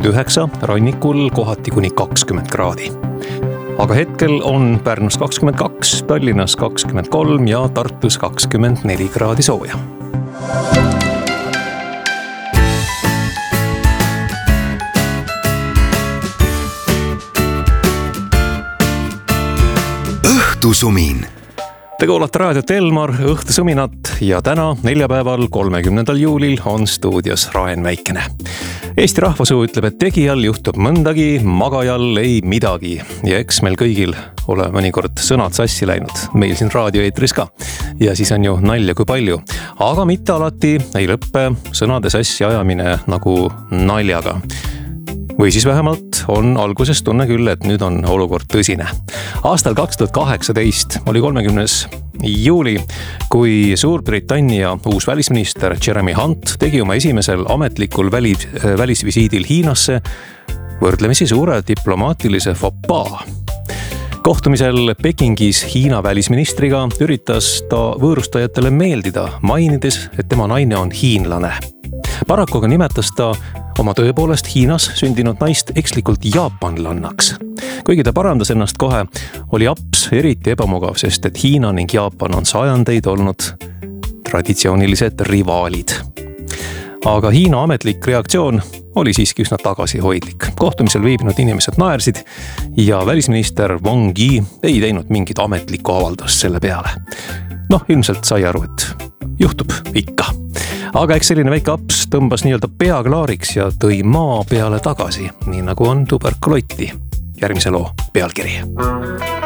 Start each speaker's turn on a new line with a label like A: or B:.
A: 19, rannikul kohati kuni 20 kraadi. Aga hetkel on Pärnus 22, Tallinnas 23 ja Tartus 24 kraadi sooja.
B: Õhtusumin.
A: Te kuulate raadiot Elmar, õhtusuminat ja täna, neljapäeval, 30. juulil on stuudios Raen Väikene. Eesti rahvasuu ütleb, et tegijal juhtub mõndagi, magajal ei midagi. Ja eks meil kõigil ole mõnikord sõnad sassi läinud, meil siin raadioeetris ka. Ja siis on ju nalja kui palju. Aga mitte alati ei lõppe sõnade sassi ajamine nagu naljaga. Või siis vähemalt on alguses tunne küll, et nüüd on olukord tõsine. Aastal 2018 oli 30. juuli, kui Suurbritannia uus välisminister Jeremy Hunt tegi oma esimesel ametlikul välisvisiidil Hiinasse võrdlemisi suure diplomaatilise fopaa. Kohtumisel Pekingis Hiina välisministriga üritas ta võõrustajatele meeldida, mainides, et tema naine on hiinlane. Paraku aga nimetas ta oma tõepoolest Hiinas sündinud naist ekslikult jaapanlannaks. Kuigi ta parandas ennast kohe, oli aps eriti ebamugav, sest et Hiina ning Jaapan on sajandeid olnud traditsioonilised rivaalid. Aga Hiina ametlik reaktsioon oli siiski üsna tagasihoidlik. Kohtumisel viibinud inimesed naersid ja välisminister Wang Yi ei teinud mingit ametlikku avaldust selle peale. Ilmselt sai aru, et juhtub ikka. Aga eks selline väike aps tõmbas nii-öelda pea klaariks ja tõi maa peale tagasi, nii nagu on tuberkulotti. Järgmise loo pealkiri.